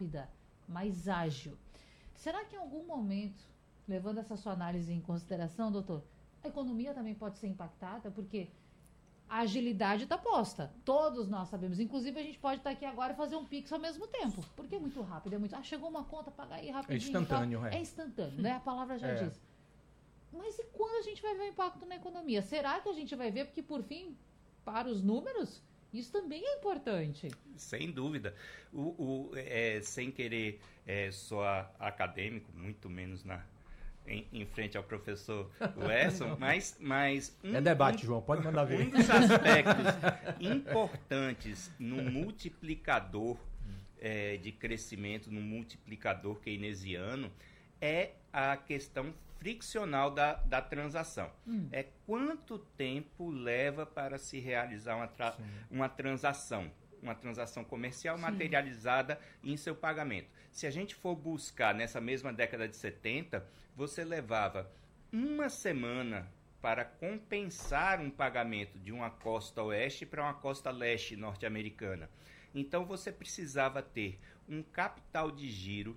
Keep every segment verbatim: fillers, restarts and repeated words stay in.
rápida, mais ágil. Será que em algum momento, levando essa sua análise em consideração, doutor, a economia também pode ser impactada? Porque a agilidade está posta. Todos nós sabemos. Inclusive, a gente pode estar aqui agora e fazer um Pix ao mesmo tempo. Porque é muito rápido. É muito... Ah, chegou uma conta, paga aí rapidinho. É instantâneo, é. É instantâneo, né? A palavra já é. diz. Mas e quando a gente vai ver o impacto na economia? Será que a gente vai ver? Porque, por fim, para os números, isso também é importante. Sem dúvida. O, o, é, sem querer é, soar acadêmico, muito menos na... Em, em frente ao professor Wesson, mas, mas um, é debate, um, João, pode mandar ver. Um dos aspectos importantes no multiplicador é, de crescimento, no multiplicador keynesiano, é a questão friccional da, da transação. Hum. É quanto tempo leva para se realizar uma, tra- uma transação. Uma transação comercial Sim. materializada em seu pagamento. Se a gente for buscar nessa mesma década de setenta, você levava uma semana para compensar um pagamento de uma costa oeste para uma costa leste norte-americana. Então você precisava ter um capital de giro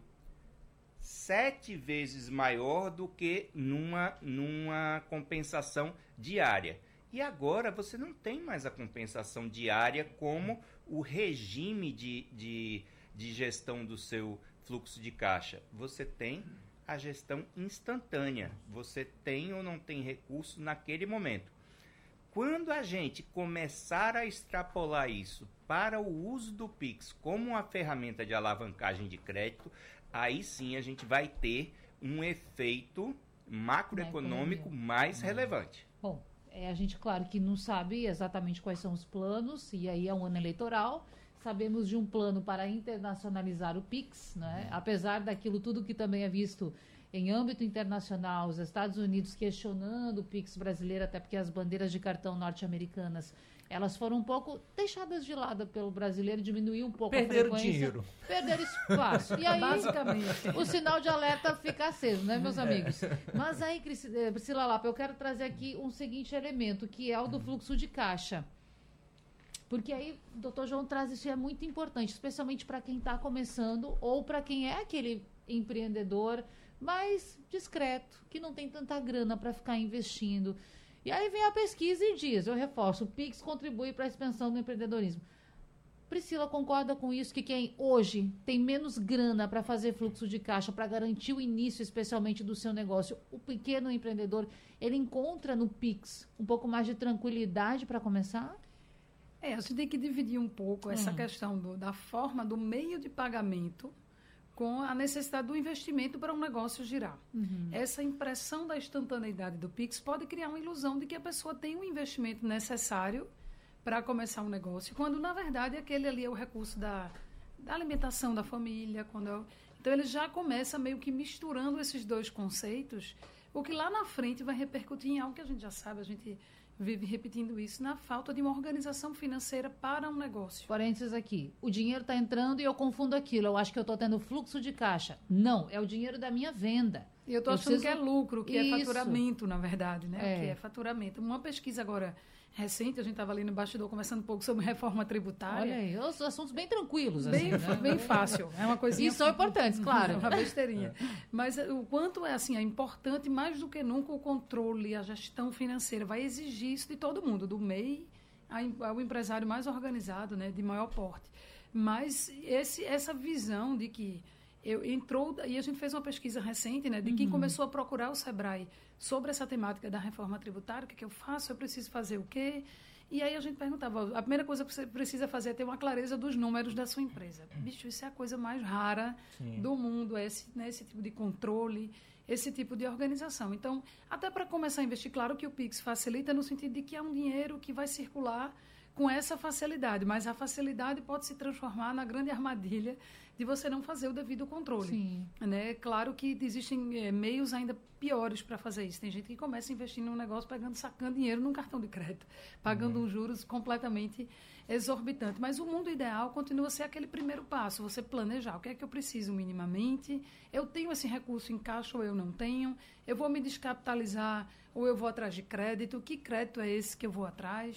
sete vezes maior do que numa, numa compensação diária. E agora você não tem mais a compensação diária como o regime de, de, de gestão do seu fluxo de caixa. Você tem a gestão instantânea. Você tem ou não tem recurso naquele momento. Quando a gente começar a extrapolar isso para o uso do Pix como uma ferramenta de alavancagem de crédito, aí sim a gente vai ter um efeito macroeconômico mais relevante. Bom, É, a gente, claro, que não sabe exatamente quais são os planos, e aí é um ano eleitoral. Sabemos de um plano para internacionalizar o Pix, né? Apesar daquilo tudo que também é visto em âmbito internacional, os Estados Unidos questionando o Pix brasileiro, até porque as bandeiras de cartão norte-americanas, elas foram um pouco deixadas de lado pelo brasileiro, diminuiu um pouco Perderam a frequência. dinheiro. Perderam espaço. E aí, basicamente, o sinal de alerta fica aceso, né, meus amigos? É. Mas aí, Priscila Lapa, eu quero trazer aqui um seguinte elemento, que é o do fluxo de caixa. Porque aí o doutor João traz isso, e é muito importante, especialmente para quem está começando ou para quem é aquele empreendedor mais discreto, que não tem tanta grana para ficar investindo. E aí vem a pesquisa e diz, eu reforço, o Pix contribui para a expansão do empreendedorismo. Priscila concorda com isso, que quem hoje tem menos grana para fazer fluxo de caixa, para garantir o início especialmente do seu negócio, o pequeno empreendedor, ele encontra no Pix um pouco mais de tranquilidade para começar? É, a gente tem que dividir um pouco essa hum. questão do, da forma, do meio de pagamento com a necessidade do investimento para um negócio girar. Uhum. Essa impressão da instantaneidade do Pix pode criar uma ilusão de que a pessoa tem o investimento necessário para começar um negócio, quando, na verdade, aquele ali é o recurso da, da alimentação da família. Quando eu... Então, ele já começa meio que misturando esses dois conceitos, o que lá na frente vai repercutir em algo que a gente já sabe, a gente vive repetindo isso, na falta de uma organização financeira para um negócio. Parênteses aqui, o dinheiro está entrando e eu confundo aquilo, eu acho que eu estou tendo fluxo de caixa. Não, é o dinheiro da minha venda. E eu estou achando preciso... que é lucro, que isso. é faturamento, na verdade, né? É. Que é faturamento. Uma pesquisa agora recente, a gente estava ali no bastidor conversando um pouco sobre reforma tributária. Olha aí, os assuntos bem tranquilos. Bem, assim, né? bem fácil. É uma coisinha... E são importantes, claro. É uma besteirinha. Mas o quanto é, assim, é importante, mais do que nunca, o controle, a gestão financeira. Vai exigir isso de todo mundo, do M E I ao empresário mais organizado, né, de maior porte. Mas esse, essa visão de que Eu, entrou, e a gente fez uma pesquisa recente, né, de quem uhum. começou a procurar o Sebrae sobre essa temática da reforma tributária, o que, que eu faço, eu preciso fazer o quê? E aí a gente perguntava, a primeira coisa que você precisa fazer é ter uma clareza dos números da sua empresa. Bicho, isso é a coisa mais rara Sim. do mundo, esse, né, esse tipo de controle, esse tipo de organização. Então, até para começar a investir, claro que o Pix facilita no sentido de que é um dinheiro que vai circular com essa facilidade, mas a facilidade pode se transformar na grande armadilha de você não fazer o devido controle. Sim. Né? Claro que existem é, meios ainda piores para fazer isso. Tem gente que começa investindo num negócio, pegando, sacando dinheiro num cartão de crédito, pagando uhum. juros completamente exorbitantes. Mas o mundo ideal continua a ser aquele primeiro passo, você planejar o que é que eu preciso minimamente, eu tenho esse recurso em caixa ou eu não tenho, eu vou me descapitalizar ou eu vou atrás de crédito, que crédito é esse que eu vou atrás?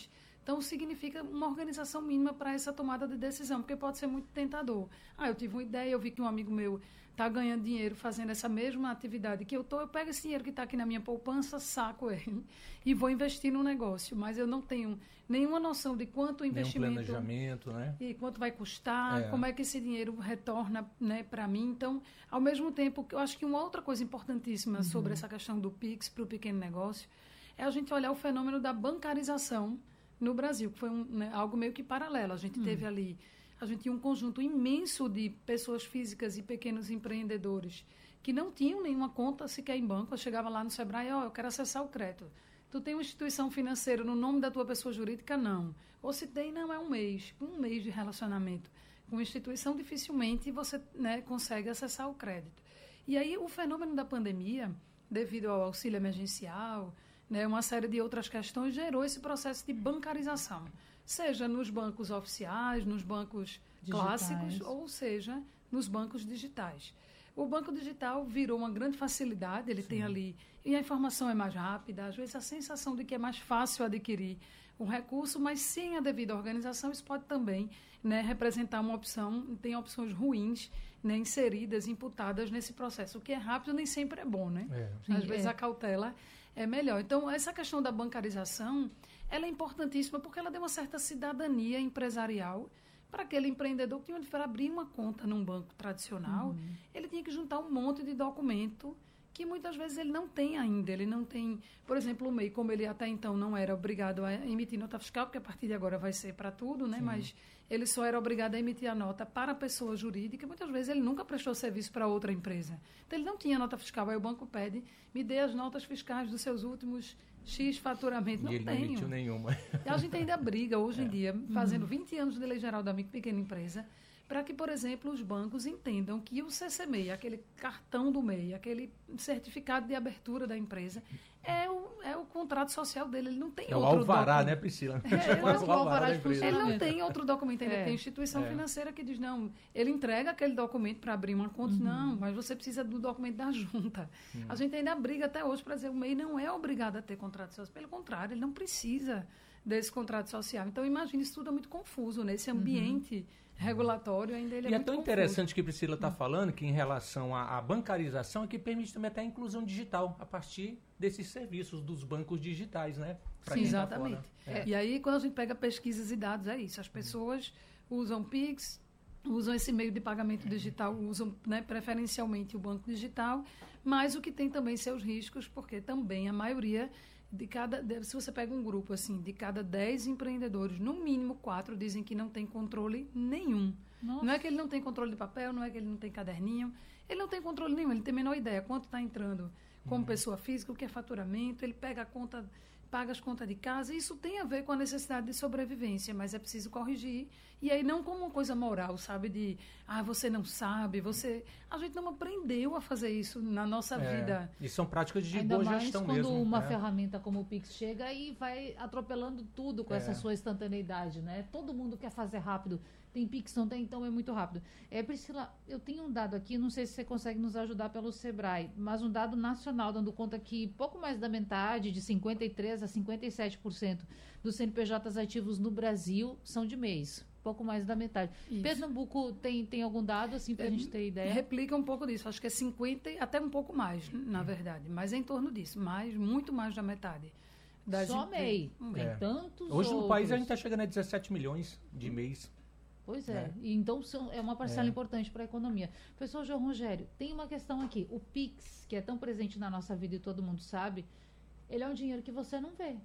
Então, significa uma organização mínima para essa tomada de decisão, porque pode ser muito tentador. Ah, eu tive uma ideia, eu vi que um amigo meu está ganhando dinheiro fazendo essa mesma atividade que eu estou, eu pego esse dinheiro que está aqui na minha poupança, saco ele e vou investir no negócio. Mas eu não tenho nenhuma noção de quanto o investimento... Nenhum planejamento, né? E quanto vai custar, É. como é que esse dinheiro retorna, né, para mim. Então, ao mesmo tempo, eu acho que uma outra coisa importantíssima uhum. sobre essa questão do Pix para o pequeno negócio é a gente olhar o fenômeno da bancarização no Brasil, que foi um, né, algo meio que paralelo. A gente hum. teve ali, a gente tinha um conjunto imenso de pessoas físicas e pequenos empreendedores que não tinham nenhuma conta sequer em banco. Eu chegava lá no Sebrae, ó, oh, eu quero acessar o crédito. Tu tem uma instituição financeira no nome da tua pessoa jurídica? Não. Ou se tem, não, é um mês. Um mês de relacionamento com instituição, dificilmente você, né, consegue acessar o crédito. E aí o fenômeno da pandemia, devido ao auxílio emergencial, né, uma série de outras questões, gerou esse processo de bancarização, seja nos bancos oficiais, nos bancos digitais. Clássicos, ou seja, nos bancos digitais. O banco digital virou uma grande facilidade, ele Sim. tem ali, e a informação é mais rápida, às vezes a sensação de que é mais fácil adquirir um recurso, mas sem a devida organização, isso pode também, né, representar uma opção, tem opções ruins, né, inseridas, imputadas nesse processo. O que é rápido nem sempre é bom, né? É. Sim, às vezes é. a cautela é melhor. Então, essa questão da bancarização, ela é importantíssima porque ela deu uma certa cidadania empresarial para aquele empreendedor que tinha para abrir uma conta num banco tradicional, uhum. ele tinha que juntar um monte de documento que muitas vezes ele não tem ainda. Ele não tem, por exemplo, o M E I, como ele até então não era obrigado a emitir nota fiscal, porque a partir de agora vai ser para tudo, né? Mas ele só era obrigado a emitir a nota para a pessoa jurídica. Muitas vezes ele nunca prestou serviço para outra empresa. Então, ele não tinha nota fiscal. Aí o banco pede, me dê as notas fiscais dos seus últimos X faturamento. Não e ele tenho. não emitiu nenhuma. E a gente ainda briga hoje é. em dia, fazendo uhum. vinte anos de Lei Geral da Micro e Pequena Empresa, para que, por exemplo, os bancos entendam que o C C M E I, aquele cartão do M E I, aquele certificado de abertura da empresa, é o, é o contrato social dele. Ele não tem é outro o alvará, documento. né, Priscila? É, ele, é o alvará de ele não tem outro documento. Ainda é. tem instituição é. financeira que diz, não, ele entrega aquele documento para abrir uma conta. Uhum. Não, mas você precisa do documento da junta. Uhum. A gente ainda briga até hoje para dizer que o M E I não é obrigado a ter contrato social. Pelo contrário, ele não precisa desse contrato social. Então, imagine, isso tudo é muito confuso nesse ambiente uhum. regulatório, ainda ele é e muito é tão confuso. Interessante que a Priscila está falando que em relação à, à bancarização é que permite também até a inclusão digital a partir desses serviços dos bancos digitais, né? Pra Sim, quem tá exatamente. fora. É. E aí, quando a gente pega pesquisas e dados, é isso. As pessoas usam Pix, usam esse meio de pagamento digital, usam, né, preferencialmente o banco digital, mas o que tem também seus riscos, porque também a maioria... De cada, se você pega um grupo assim, de cada dez empreendedores, no mínimo quatro dizem que não tem controle nenhum. Nossa. Não é que ele não tem controle de papel, não é que ele não tem caderninho, ele não tem controle nenhum, ele tem a menor ideia quanto está entrando como uhum. pessoa física, o que é faturamento, ele pega a conta, paga as contas de casa, isso tem a ver com a necessidade de sobrevivência, mas é preciso corrigir, e aí não como uma coisa moral, sabe, de, ah, você não sabe, você... A gente não aprendeu a fazer isso na nossa é, vida. E são práticas de Ainda boa mais gestão quando mesmo. quando uma é. ferramenta como o Pix chega e vai atropelando tudo com é. essa sua instantaneidade, né? Todo mundo quer fazer rápido. Tem Pix, não tem, então é muito rápido. É, Priscila, eu tenho um dado aqui, não sei se você consegue nos ajudar pelo Sebrae, mas um dado nacional dando conta que pouco mais da metade, de cinquenta e três por cento a cinquenta e sete por cento dos C N P Js ativos no Brasil são de M E Is. Pouco mais da metade. Isso. Pernambuco tem, tem algum dado, assim, para a é, gente ter ideia? Replica um pouco disso. Acho que é cinquenta, até um pouco mais, na verdade. Mas é em torno disso. Mais, muito mais da metade. Das Só M E I. Tem é. tantos Hoje outros. no país a gente está chegando a dezessete milhões de M E Is. Pois é. é. E então são, é uma parcela é. importante para a economia. Professor João Rogério, tem uma questão aqui. O Pix, que é tão presente na nossa vida e todo mundo sabe, ele é um dinheiro que você não vê.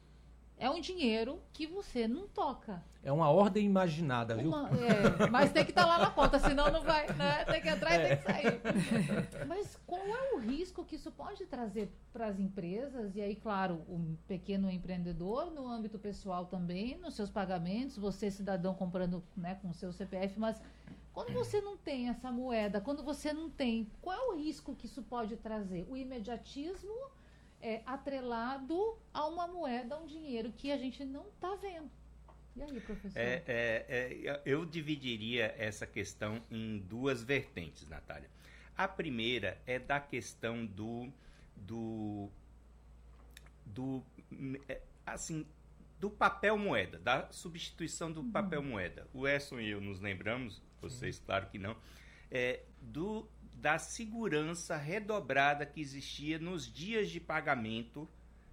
É um dinheiro que você não toca. É uma ordem imaginada, viu? Uma, é, mas tem que estar tá lá na ponta, senão não vai, né? Tem que entrar e é. tem que sair. Mas qual é o risco que isso pode trazer para as empresas? E aí, claro, o pequeno empreendedor, no âmbito pessoal também, nos seus pagamentos, você, cidadão, comprando, né, com o seu C P F, mas quando você não tem essa moeda, quando você não tem, qual é o risco que isso pode trazer? O imediatismo é atrelado a uma moeda, a um dinheiro que a gente não está vendo. E aí, professor? É, é, é, eu dividiria essa questão em duas vertentes, Natália. A primeira é da questão do, do, do assim, do papel moeda, da substituição do uhum. papel moeda. O Edson e eu nos lembramos, vocês Sim. claro que não, é, do, da segurança redobrada que existia nos dias de pagamento,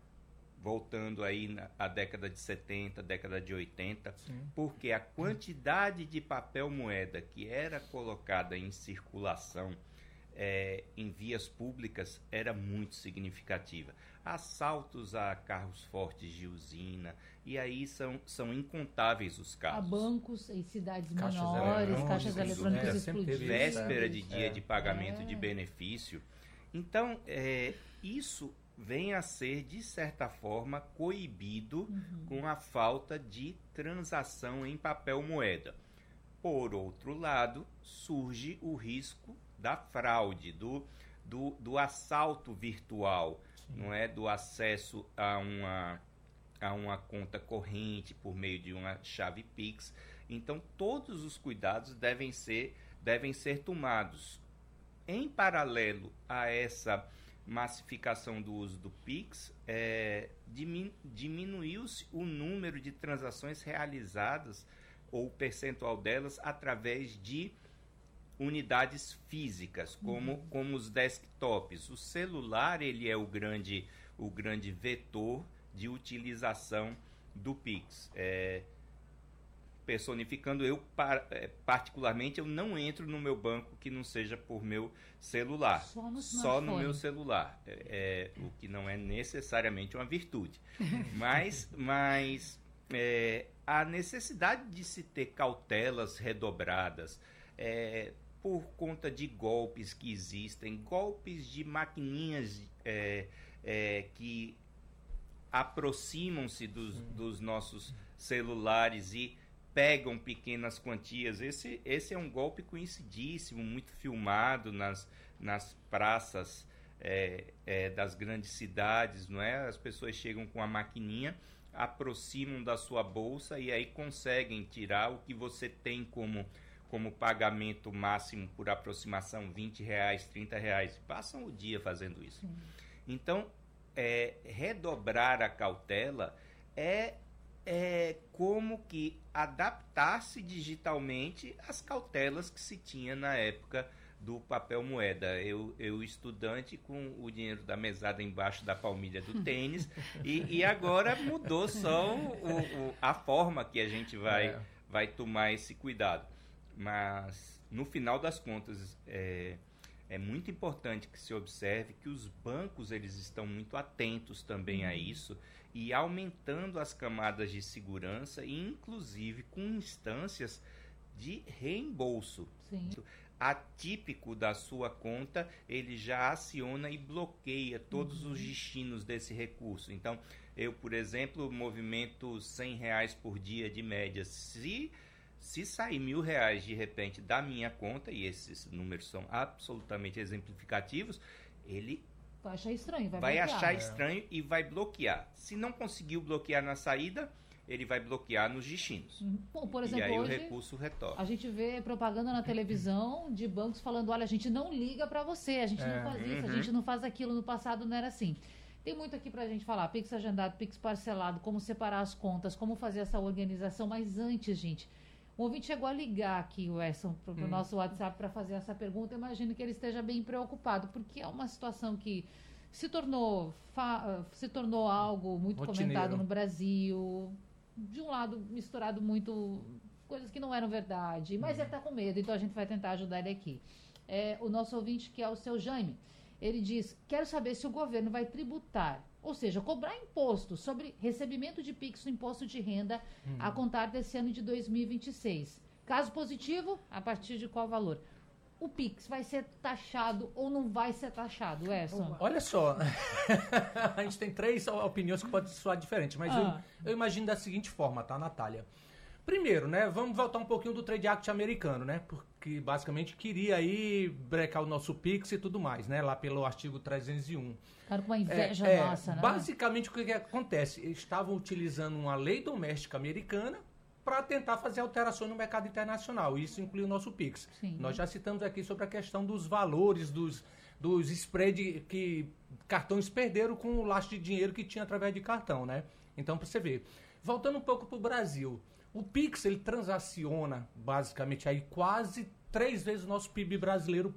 voltando aí na a década de setenta, década de oitenta, Sim. porque a quantidade de papel moeda que era colocada em circulação é, em vias públicas era muito significativa. Assaltos a carros fortes de usina, e aí são, são incontáveis os casos. A bancos em cidades caixas menores, eletrônicas, caixas eletrônicas é, explodidas. Véspera de dia é. de pagamento é. de benefício. Então, é, isso vem a ser, de certa forma, coibido uhum. com a falta de transação em papel moeda. Por outro lado, surge o risco da fraude, do, do, do assalto virtual, Sim. não é? Do acesso a uma, a uma conta corrente por meio de uma chave Pix. Então, todos os cuidados devem ser, devem ser tomados. Em paralelo a essa massificação do uso do Pix, é, dimin, diminuiu-se o número de transações realizadas, ou o percentual delas, através de unidades físicas, como, uhum. como os desktops. O celular, ele é o grande, o grande vetor de utilização do Pix. É, personificando, eu particularmente, eu não entro no meu banco que não seja por meu celular. Só no, Só no meu celular. É, é, o que não é necessariamente uma virtude. mas mas é, a necessidade de se ter cautelas redobradas, é, por conta de golpes que existem, golpes de maquininhas é, é, que aproximam-se dos, dos nossos celulares e pegam pequenas quantias. Esse, esse é um golpe conhecidíssimo, muito filmado nas, nas praças é, é, das grandes cidades, não é? As pessoas chegam com a maquininha, aproximam da sua bolsa e aí conseguem tirar o que você tem como, como pagamento máximo por aproximação, vinte reais, trinta reais. Passam o dia fazendo isso. Sim. Então, é, redobrar a cautela é É como que adaptar-se digitalmente às cautelas que se tinha na época do papel moeda. Eu, eu estudante com o dinheiro da mesada embaixo da palmilha do tênis e, e agora mudou só o, o, a forma que a gente vai, é. vai tomar esse cuidado. Mas, no final das contas, é, é muito importante que se observe que os bancos eles estão muito atentos também a isso, e aumentando as camadas de segurança, inclusive com instâncias de reembolso. Sim. Atípico da sua conta, ele já aciona e bloqueia todos uhum. os destinos desse recurso. Então, eu, por exemplo, movimento cem reais por dia de média. Se, se sair mil reais de repente da minha conta, e esses números são absolutamente exemplificativos, ele vai achar estranho, vai, vai bloquear. achar estranho e vai bloquear. Se não conseguiu bloquear na saída, ele vai bloquear nos destinos. Uhum. Bom, por exemplo, e aí hoje, o recurso retorna. A gente vê propaganda na televisão de bancos falando, olha, a gente não liga para você, a gente é. não faz isso, uhum. a gente não faz aquilo. No passado não era assim. Tem muito aqui pra gente falar, Pix agendado, Pix parcelado, como separar as contas, como fazer essa organização. Mas antes, gente, o ouvinte chegou a ligar aqui, o Edson, pro hum. nosso WhatsApp para fazer essa pergunta. Eu imagino que ele esteja bem preocupado, porque é uma situação que se tornou, fa- se tornou algo muito rotineiro. Comentado no Brasil. De um lado, misturado muito coisas que não eram verdade, mas hum. ele está com medo, então a gente vai tentar ajudar ele aqui. É, o nosso ouvinte, que é o seu Jaime, ele diz, quero saber se o governo vai tributar, ou seja, cobrar imposto sobre recebimento de Pix no imposto de renda hum. a contar desse ano de dois mil e vinte e seis. Caso positivo, a partir de qual valor? O Pix vai ser taxado ou não vai ser taxado, Edson? Olha só, a gente tem três opiniões que podem soar diferentes, mas ah. eu, eu imagino da seguinte forma, tá, Natália? Primeiro, né, vamos voltar um pouquinho do Trade Act americano, né, porque basicamente queria aí brecar o nosso Pix e tudo mais, né, lá pelo artigo trezentos e um. Claro, com uma inveja é, nossa, é, né? Basicamente, o que, que acontece? Eles estavam utilizando uma lei doméstica americana para tentar fazer alterações no mercado internacional. Isso inclui o nosso Pix. Sim. Nós já citamos aqui sobre a questão dos valores, dos, dos spread que cartões perderam com o lastro de dinheiro que tinha através de cartão, né? Então, para você ver. Voltando um pouco para o Brasil, o Pix ele transaciona basicamente aí quase três vezes o nosso P I B brasileiro